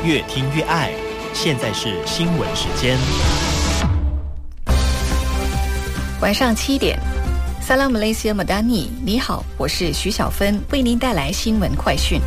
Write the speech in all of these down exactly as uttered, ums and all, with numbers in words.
越听越爱。现在是新闻时间。 晚上七点 Salam Malaysia Madani， 你好，我是徐小芬，为您带来新闻快讯。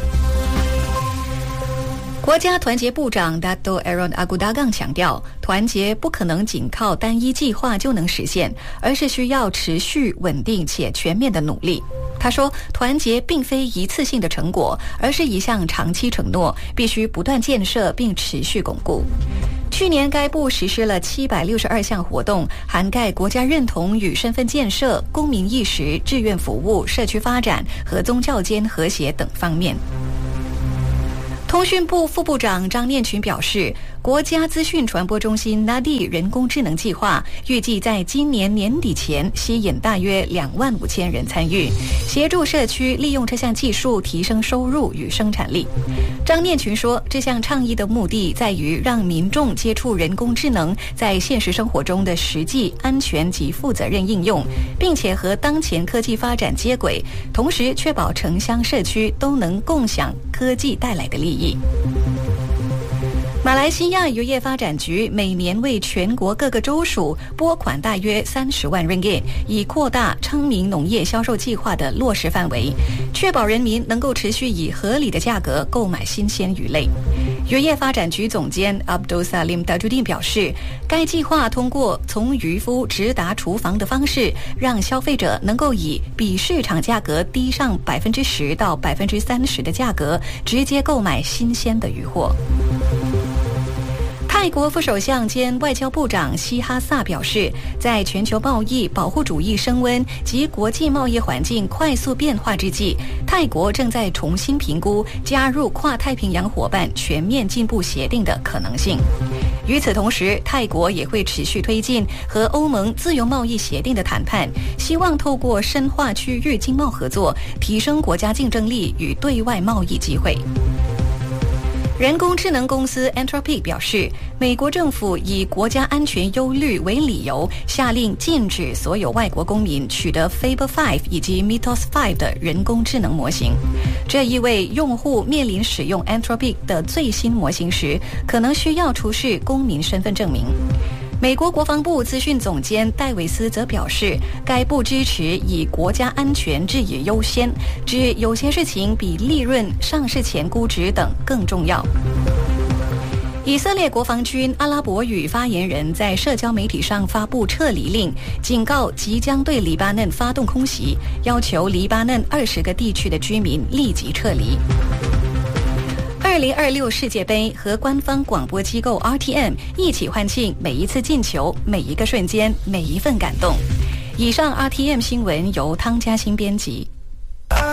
国家团结部长 Dato Aaron Agudagam 强调，团结不可能仅靠单一计划就能实现，而是需要持续、稳定且全面的努力。他说，团结并非一次性的成果，而是一项长期承诺，必须不断建设并持续巩固。去年该部实施了七百六十二项活动，涵盖国家认同与身份建设、公民意识、志愿服务、社区发展和宗教间和谐等方面。通讯部副部长张念群表示，国家资讯传播中心 N A D I 人工智能计划预计在今年年底前吸引大约两万五千人参与，协助社区利用这项技术提升收入与生产力。张念群说，这项倡议的目的在于让民众接触人工智能在现实生活中的实际、安全及负责任应用，并且和当前科技发展接轨，同时确保城乡社区都能共享科技带来的利益。马来西亚渔业发展局每年为全国各个州属拨款大约三十万 ringgit， 以扩大昌明农业销售计划的落实范围，确保人民能够持续以合理的价格购买新鲜鱼类。渔业发展局总监 Abdul Salim Tajuddin 表示，该计划通过从渔夫直达厨房的方式，让消费者能够以比市场价格低上百分之十到百分之三十的价格，直接购买新鲜的渔获。泰国副首相兼外交部长希哈萨表示，在全球贸易保护主义升温及国际贸易环境快速变化之际，泰国正在重新评估加入跨太平洋伙伴全面进步协定的可能性。与此同时，泰国也会持续推进和欧盟自由贸易协定的谈判，希望透过深化区域经贸合作，提升国家竞争力与对外贸易机会。人工智能公司 Anthropic 表示，美国政府以国家安全忧虑为理由，下令禁止所有外国公民取得 Faber 五 以及 Mythos 五的人工智能模型。这意味用户面临使用 Anthropic 的最新模型时，可能需要出示公民身份证明。美国国防部资讯总监戴维斯则表示，该部支持以国家安全置以优先，指有些事情比利润、上市前估值等更重要。以色列国防军阿拉伯语发言人在社交媒体上发布撤离令，警告即将对黎巴嫩发动空袭，要求黎巴嫩二十个地区的居民立即撤离。二零二六世界杯和官方广播机构 R T M 一起欢庆每一次进球、每一个瞬间、每一份感动。以上 R T M 新闻由汤嘉欣编辑，